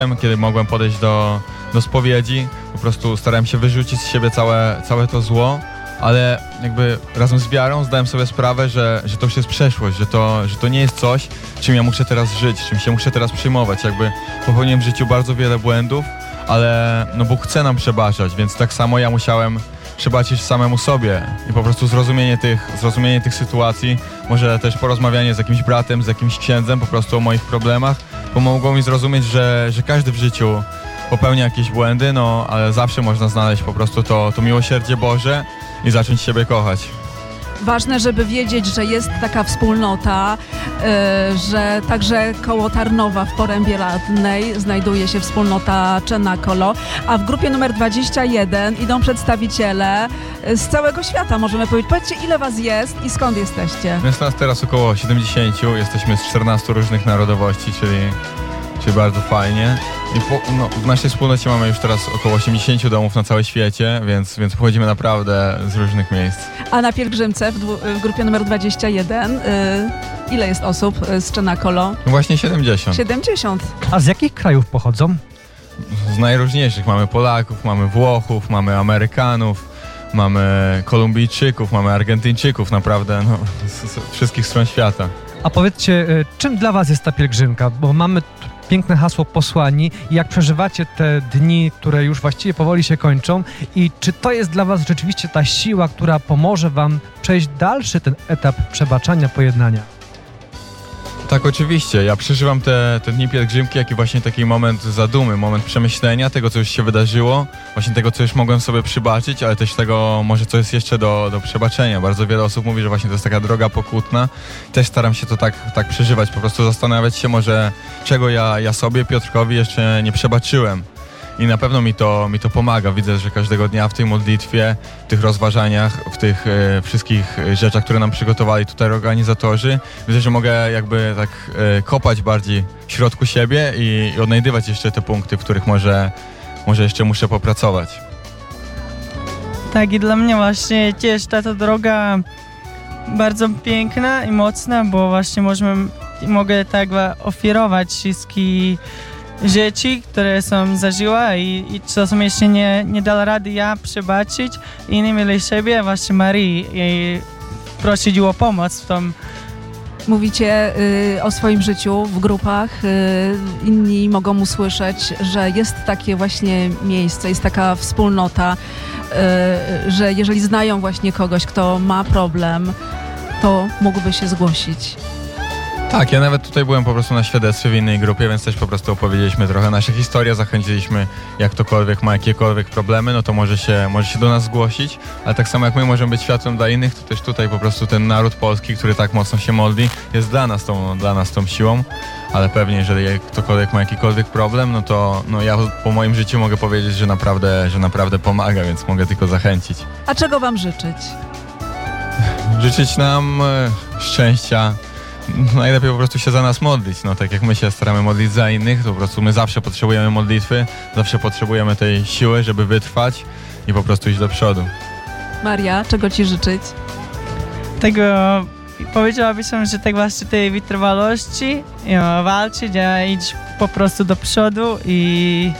kiedy mogłem podejść do spowiedzi. Po prostu starałem się wyrzucić z siebie całe to zło, ale jakby razem z wiarą zdałem sobie sprawę, że to już jest przeszłość, że to nie jest coś, czym ja muszę teraz żyć, czym się muszę teraz przyjmować. Jakby popełniłem w życiu bardzo wiele błędów, ale no Bóg chce nam przebaczać, więc tak samo ja musiałem przebaczyć samemu sobie i po prostu zrozumienie tych sytuacji, może też porozmawianie z jakimś bratem, z jakimś księdzem po prostu o moich problemach, pomogło mi zrozumieć, że każdy w życiu popełnia jakieś błędy, no ale zawsze można znaleźć po prostu to miłosierdzie Boże i zacząć siebie kochać. Ważne, żeby wiedzieć, że jest taka wspólnota, że także koło Tarnowa w Porębie Radnej znajduje się wspólnota Czenakolo, a w grupie numer 21 idą przedstawiciele z całego świata, możemy powiedzieć. Powiedzcie, ile was jest i skąd jesteście? Jest nas teraz około 70, jesteśmy z 14 różnych narodowości, czyli bardzo fajnie. I w naszej wspólnocie mamy już teraz około 80 domów na całym świecie, więc pochodzimy naprawdę z różnych miejsc. A na pielgrzymce w grupie numer 21 ile jest osób z Czenakolo? No właśnie 70. 70. A z jakich krajów pochodzą? Z najróżniejszych. Mamy Polaków, mamy Włochów, mamy Amerykanów, mamy Kolumbijczyków, mamy Argentyńczyków, naprawdę z wszystkich stron świata. A powiedzcie, czym dla was jest ta pielgrzymka? Bo mamy piękne hasło posłani i jak przeżywacie te dni, które już właściwie powoli się kończą i czy to jest dla was rzeczywiście ta siła, która pomoże wam przejść dalszy ten etap przebaczania, pojednania? Tak, oczywiście. Ja przeżywam te dni pielgrzymki, jak i właśnie taki moment zadumy, moment przemyślenia tego, co już się wydarzyło, właśnie tego, co już mogłem sobie przybaczyć, ale też tego może, co jest jeszcze do przebaczenia. Bardzo wiele osób mówi, że właśnie to jest taka droga pokutna. Też staram się to tak przeżywać, po prostu zastanawiać się może, czego ja sobie, Piotrkowi, jeszcze nie przebaczyłem. I na pewno mi to pomaga. Widzę, że każdego dnia w tej modlitwie, w tych rozważaniach, w tych wszystkich rzeczach, które nam przygotowali tutaj organizatorzy, widzę, że mogę jakby tak kopać bardziej w środku siebie i odnajdywać jeszcze te punkty, w których może jeszcze muszę popracować. Tak, i dla mnie właśnie też ta droga bardzo piękna i mocna, bo właśnie mogę tak ofiarować wszystkie rzeczy, które są zażyła i co som jeszcze nie dala rady ja przebaczyć innym ili siebie, właśnie Marii i prosić o pomoc w tym. Mówicie o swoim życiu w grupach, inni mogą usłyszeć, że jest takie właśnie miejsce, jest taka wspólnota, że jeżeli znają właśnie kogoś, kto ma problem, to mógłby się zgłosić. Tak, ja nawet tutaj byłem po prostu na świadectwie w innej grupie, więc też po prostu opowiedzieliśmy trochę nasze historie, zachęciliśmy, jak ktokolwiek ma jakiekolwiek problemy, no to może się do nas zgłosić, ale tak samo jak my możemy być światłem dla innych, to też tutaj po prostu ten naród polski, który tak mocno się modli, jest dla nas tą siłą, ale pewnie jeżeli ktokolwiek ma jakikolwiek problem, no to ja po moim życiu mogę powiedzieć, że naprawdę pomaga, więc mogę tylko zachęcić. A czego wam życzyć? Życzyć nam szczęścia. Najlepiej po prostu się za nas modlić, tak jak my się staramy modlić za innych, to po prostu my zawsze potrzebujemy modlitwy, zawsze potrzebujemy tej siły, żeby wytrwać i po prostu iść do przodu. Maria, czego ci życzyć? Tego powiedziałabym, że tak właśnie tej wytrwałości, walczyć, a iść po prostu do przodu i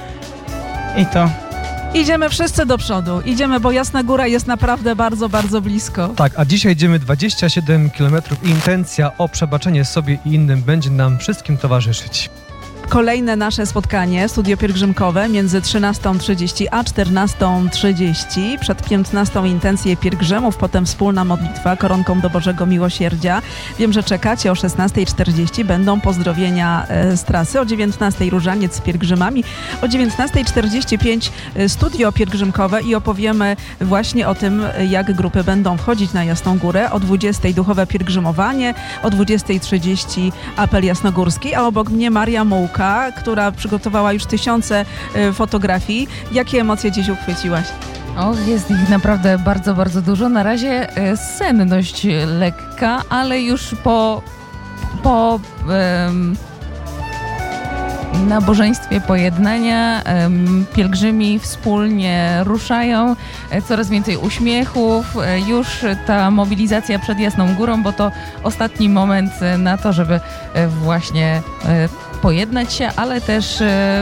to. Idziemy wszyscy do przodu. Idziemy, bo Jasna Góra jest naprawdę bardzo, bardzo blisko. Tak, a dzisiaj idziemy 27 km i intencja o przebaczenie sobie i innym będzie nam wszystkim towarzyszyć. Kolejne nasze spotkanie, studio pielgrzymkowe między 13:30 a 14:30. Przed 15:00 intencje pielgrzymów, potem wspólna modlitwa koronką do Bożego Miłosierdzia. Wiem, że czekacie. O 16:40 będą pozdrowienia z trasy. O 19:00 różaniec z pielgrzymami. O 19:45 studio pielgrzymkowe i opowiemy właśnie o tym, jak grupy będą wchodzić na Jasną Górę. O 20:00 duchowe pielgrzymowanie. O 20:30 apel jasnogórski, a obok mnie Maria Mułka, która przygotowała już tysiące fotografii. Jakie emocje dziś uchwyciłaś? Jest ich naprawdę bardzo, bardzo dużo. Na razie senność lekka, ale już po nabożeństwie pojednania pielgrzymi wspólnie ruszają, coraz więcej uśmiechów, już ta mobilizacja przed Jasną Górą, bo to ostatni moment na to, żeby właśnie pojednać się, ale też